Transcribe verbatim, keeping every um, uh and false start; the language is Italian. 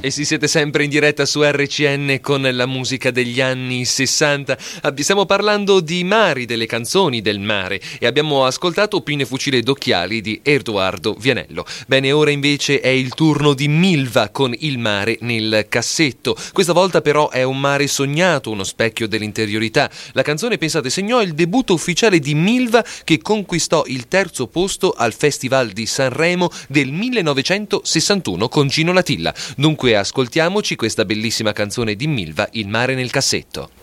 E si siete sempre in diretta su R C N con la musica degli anni sessanta. Stiamo parlando di mari, delle canzoni del mare, e abbiamo ascoltato Pinne, Fucile ed Occhiali di Edoardo Vianello. Bene, ora invece è il turno di Milva con Il mare nel cassetto. Questa volta però è un mare sognato, uno specchio dell'interiorità. La canzone, pensate, segnò il debutto ufficiale di Milva, che conquistò il terzo posto al Festival di Sanremo del millenovecentosessantuno con Gino Latilla. Dunque ascoltiamoci questa bellissima canzone di Milva, Il mare nel cassetto.